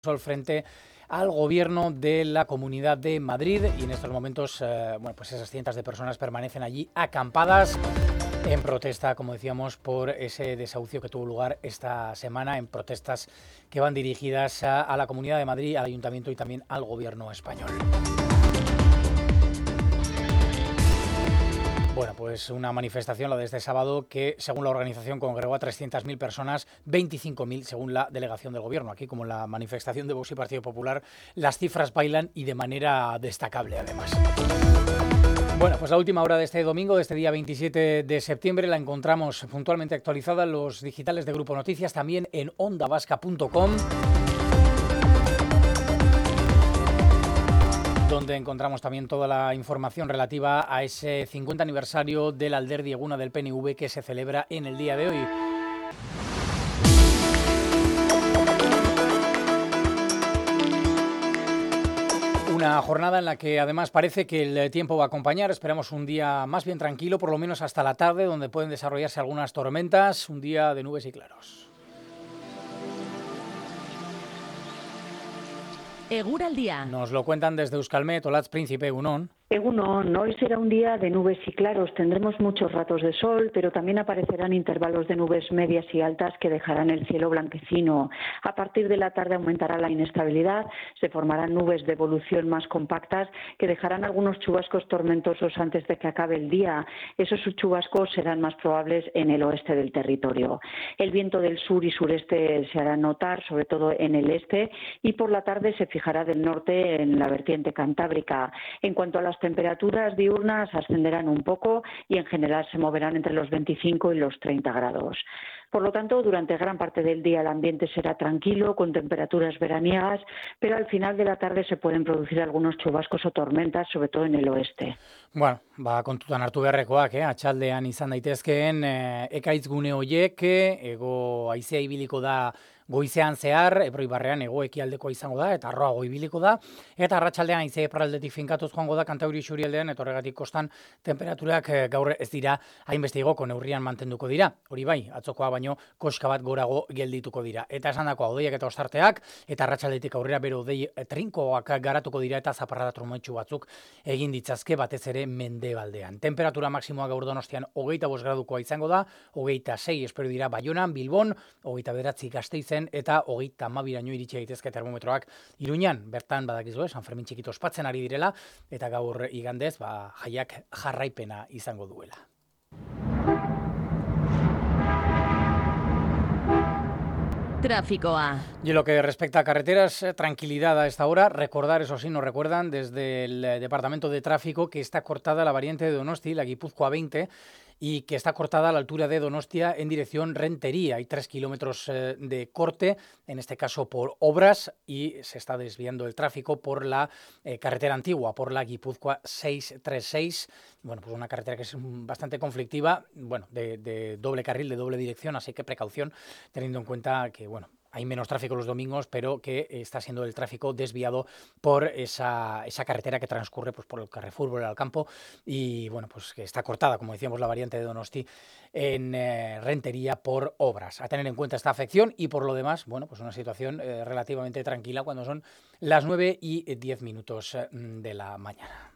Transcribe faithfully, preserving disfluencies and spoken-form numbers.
al frente al gobierno de la Comunidad de Madrid y en estos momentos, eh, bueno, pues esas cientos de personas permanecen allí acampadas en protesta, como decíamos, por ese desahucio que tuvo lugar esta semana, en protestas que van dirigidas a, a la Comunidad de Madrid, al Ayuntamiento y también al gobierno español. Bueno, pues una manifestación, la de este sábado, que según la organización congregó a trescientas mil personas, veinticinco mil según la delegación del gobierno. Aquí, como en la manifestación de Vox y Partido Popular, las cifras bailan y de manera destacable, además. Bueno, pues la última hora de este domingo, de este día veintisiete de septiembre, la encontramos puntualmente actualizada en los digitales de Grupo Noticias, también en onda vasca punto com. Donde encontramos también toda la información relativa a ese cincuenta aniversario del Alderdi Eguna del P N V que se celebra en el día de hoy. Una jornada en la que además parece que el tiempo va a acompañar. Esperamos un día más bien tranquilo, por lo menos hasta la tarde, donde pueden desarrollarse algunas tormentas. Un día de nubes y claros. Egur al día. Nos lo cuentan desde Euskalmet, Olatz Príncipe, Egunon. Egunon, hoy será un día de nubes y claros. Tendremos muchos ratos de sol, pero también aparecerán intervalos de nubes medias y altas que dejarán el cielo blanquecino. A partir de la tarde aumentará la inestabilidad, se formarán nubes de evolución más compactas que dejarán algunos chubascos tormentosos antes de que acabe el día. Esos chubascos serán más probables en el oeste del territorio. El viento del sur y sureste se hará notar, sobre todo en el este, y por la tarde se fijará del norte en la vertiente cantábrica. En cuanto a las temperaturas diurnas ascenderán un poco y en general se moverán entre los veinticinco y los treinta grados. Por lo tanto, durante gran parte del día el ambiente será tranquilo, con temperaturas veraniegas, pero al final de la tarde se pueden producir algunos chubascos o tormentas, sobre todo en el oeste. Bueno, ba, kontutan hartu beharrekoak, eh? Atxaldean izan daitezkeen eh, ekaitz gune horiek, ego haizea ibiliko da goizean zehar, Ebro-Ibarrean hego ekialdekoa izango da, eta arroago ibiliko da, eta arratsaldean haize iparraldetik finkatuz joango da Kantauri isurialdean, eta horregatik kostan temperaturak gaur ez dira hainbeste igoko, neurrian mantenduko dira. Hori bai, atzokoa baino koska bat gorago geldituko dira. Eta esandakoa, hodeiak eta ostarteak, eta arratsaldetik aurrera bero hodei trinkoak garatuko dira eta zaparrada trumoitsu batzuk egin ditzazke batez ere mendebaldean. Temperatura maksimoa gaur Donostian hogeita bost gradukoa izango da, hogeita sei espero dira Baionan, Bilbon, hogeita bederatzi Gasteizen, eta hogeita hamabiraino iritsi daitezke termometroak Iruñan. Bertan badakizu, San Fermin txikito ospatzen ari direla, eta gaur igandez, ba, jaiak jarraipena izango duela. Tráficoa. Y en lo que respecta a carreteras, eh, tranquilidad a esta hora. Recordar, eso sí, nos recuerdan desde el eh, Departamento de Tráfico que está cortada la variante de Donosti, la Guipúzcoa veinte, y que está cortada a la altura de Donostia en dirección Rentería. Hay tres kilómetros eh, de corte, en este caso por obras, y se está desviando el tráfico por la eh, carretera antigua, por la Guipúzcoa seiscientos treinta y seis. Bueno, pues una carretera que es bastante conflictiva, bueno, de, de doble carril, de doble dirección, así que precaución, teniendo en cuenta que, bueno, hay menos tráfico los domingos, pero que está siendo el tráfico desviado por esa, esa carretera que transcurre pues, por el Carrefour, por el Alcampo, y bueno, pues que está cortada, como decíamos, la variante de Donosti en eh, Rentería por obras. A tener en cuenta esta afección y por lo demás, bueno, pues una situación eh, relativamente tranquila cuando son las nueve y diez minutos de la mañana.